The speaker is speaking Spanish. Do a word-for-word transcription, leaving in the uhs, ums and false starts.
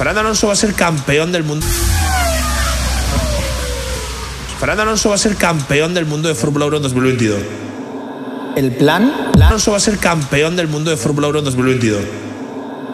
Fernando Alonso va a ser campeón del mundo. Fernando Alonso va a ser campeón del mundo de Fórmula uno en dos mil veintidós. El plan, plan... Alonso va a ser campeón del mundo de Fórmula uno en dos mil veintidós.